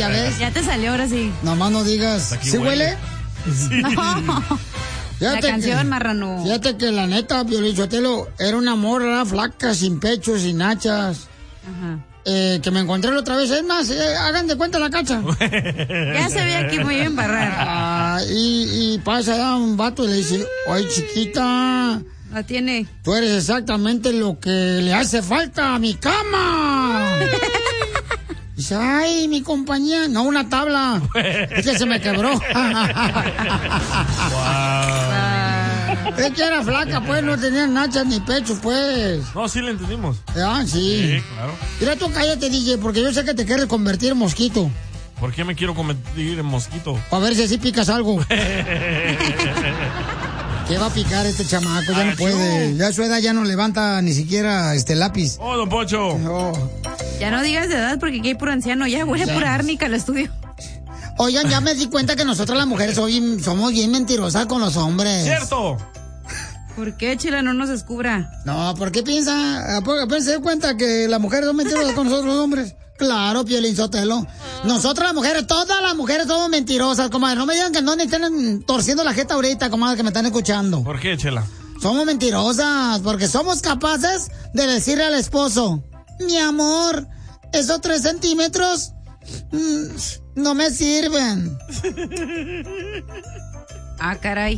ya ves. Ya te salió ahora sí. Nomás no digas. ¿Sí huele? Sí. No. La canción, marrano. Fíjate que la neta, Piolín Sotelo, era una morra flaca, sin pecho, sin nachas. Ajá. Que me encontré la otra vez. Es más, hagan de cuenta la cacha. Ya se ve aquí muy bien barrar. Y pasa ya un vato y le dice, oye, chiquita. La tiene. Tú eres exactamente lo que le hace falta a mi cama. Dice, ay, mi compañía. No, una tabla. Es que se me quebró. Wow. Es que era flaca, pues, no tenía nachas ni pecho, pues. No, sí le entendimos. Ah, sí. Sí, claro. Mira, tú cállate, DJ, porque yo sé que te quieres convertir en mosquito. ¿Por qué me quiero convertir en mosquito? Para ver si así picas algo. ¿Qué va a picar este chamaco? Ya no puede. Ya a su edad ya no levanta ni siquiera lápiz. ¡Oh, don Pocho! Oh. Ya no digas de edad porque aquí hay puro anciano. Ya huele pura árnica al estudio. Oigan, ya me di cuenta que nosotros las mujeres somos bien mentirosas con los hombres. ¡Cierto! ¿Por qué, Chela, no nos descubra? No, ¿por qué piensa? ¿Se da cuenta que las mujeres son mentirosas con nosotros los hombres? Claro, Piolín Sotelo. Nosotras las mujeres, todas las mujeres somos mentirosas, comadre. No me digan que no ni estén torciendo la jeta ahorita, comadre, que me están escuchando. ¿Por qué, Chela? Somos mentirosas, porque somos capaces de decirle al esposo, mi amor, esos 3 centímetros no me sirven. Ah, caray.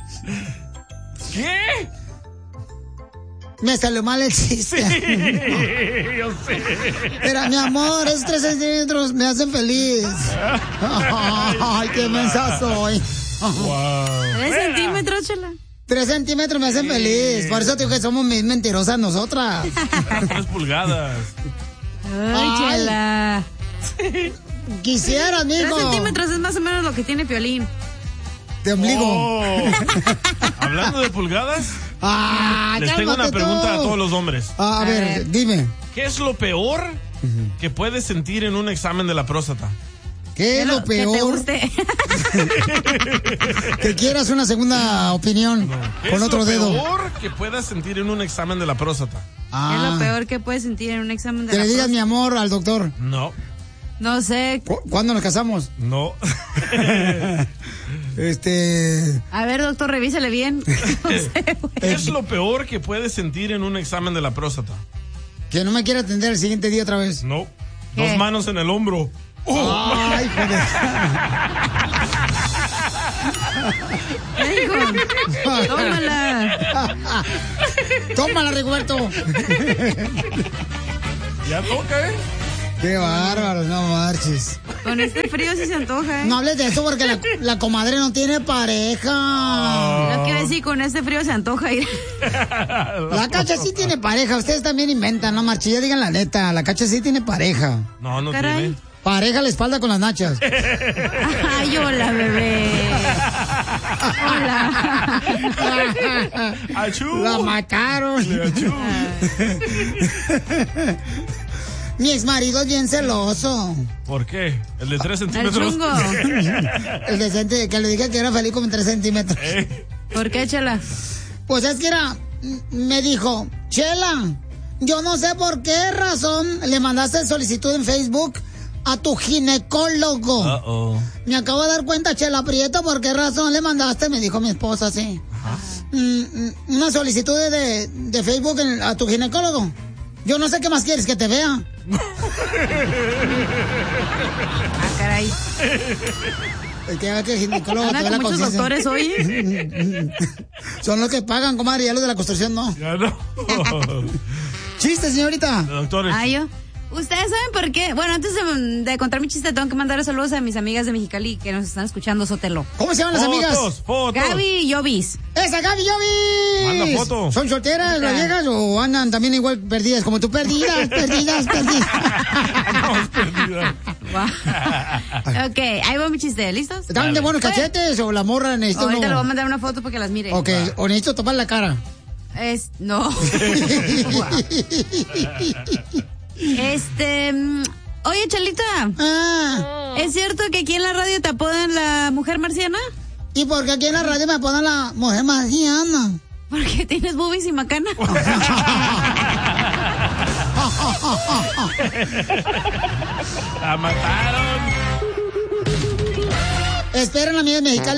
¿Qué? Me salió mal el chiste. Sí, yo sé. Pero, mi amor, esos 3 centímetros me hacen feliz. Ay, qué mensa soy. Wow. 3 centímetros, Chela. 3 centímetros me hacen feliz. Por eso te digo que somos mentirosas nosotras. 3 pulgadas. Ay, Chela. Quisiera, mijo. 3 centímetros es más o menos lo que tiene Piolín. De ombligo. Oh. Hablando de pulgadas, les tengo una pregunta a todos los hombres. A ver, dime. ¿Qué es lo peor que puedes sentir en un examen de la próstata? ¿Qué es lo peor? Que te guste. Que quieras una segunda opinión con otro dedo. ¿Qué es lo peor que puedas sentir en un examen de la próstata? ¿Qué es lo peor que puedes sentir en un examen de Que la le digas próstata? mi amor al doctor. No. No sé. ¿Cuándo nos casamos? No. A ver, doctor, revísale bien. No sé, ¿Qué es lo peor que puedes sentir en un examen de la próstata? Que no me quiera atender el siguiente día otra vez. No. ¿Qué? 2 manos en el hombro. Ay, joder. ¿Qué dijo? Tómala. Tómala, Rigoberto. Ya toca, ¿eh? Qué bárbaro, no marches. Con este frío sí se antoja, ¿eh? No hables de eso porque la comadre no tiene pareja. No quiero decir, con este frío se antoja ir. La Cacha sí tiene pareja. Ustedes también inventan, no marches. Ya digan la neta. La Cacha sí tiene pareja. No, no Caray. tiene. Pareja a la espalda con las nachas. Ay, hola, bebé. Hola. ¡Achú! La mataron. ¡Achú! Mi exmarido es bien celoso. ¿Por qué? ¿El de 3 El centímetros? chungo. El decente que le dije que era feliz con 3 centímetros. ¿Por qué, Chela? Pues es que me dijo, Chela, yo no sé por qué razón le mandaste solicitud en Facebook a tu ginecólogo. Uh-oh. Me acabo de dar cuenta, Chela Prieto, por qué razón le mandaste, me dijo mi esposa, así. Una solicitud de Facebook a tu ginecólogo. Yo no sé qué más quieres que te vea. Ah, caray. Que el ginecólogo te Anda ve la con muchos conciencia. doctores hoy. Son los que pagan, comadre, ya los de la construcción no. Ya no. Chiste, señorita. Doctores. Ah, yo. ¿Ustedes saben por qué? Bueno, antes de contar mi chiste, tengo que mandar saludos a mis amigas de Mexicali que nos están escuchando, Sotelo. ¿Cómo se llaman las amigas? Fotos. Gaby y Jovis. ¡Esa Gaby Jovis! Manda foto. ¿Son solteras las viejas o andan también igual perdidas como tú? Perdidas. Andamos perdidas. Ok, ahí va mi chiste, ¿listos? ¿Están de buenos cachetes o la morra necesita Ahorita le voy a uno? mandar una foto para que las mire. Ok, o necesito tapar la cara. No. Oye, Chalita. ¿Es cierto que aquí en la radio te apodan la mujer marciana? ¿Y por qué aquí en la radio me apodan la mujer marciana? Porque tienes boobies y macana. La mataron. Te esperan, amigos mexicanos.